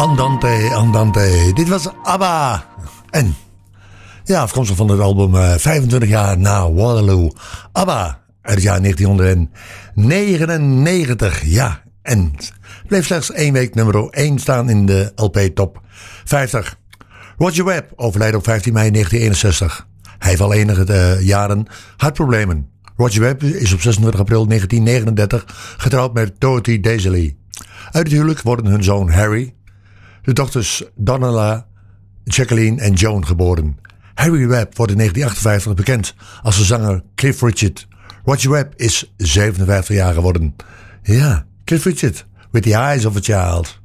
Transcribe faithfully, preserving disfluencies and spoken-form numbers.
Andante, Andante. Dit was ABBA. En ja, afkomstig van het album uh, vijfentwintig jaar na Waterloo. ABBA uit het jaar negentien negenennegentig. Ja, en bleef slechts één week nummer één staan in de L P Top vijftig. Roger Webb overleed op vijftien mei negentien eenenzestig. Hij heeft al enige uh, jaren hartproblemen. Roger Webb is op zesentwintig april negentien negenendertig getrouwd met Dorothy Daisley. Uit het huwelijk worden hun zoon Harry, de dochters Donella, Jacqueline en Joan geboren. Harry Webb wordt in negentien achtenvijftig bekend als de zanger Cliff Richard. Roger Webb is zevenenvijftig jaar geworden. Ja, Cliff Richard, with the eyes of a child.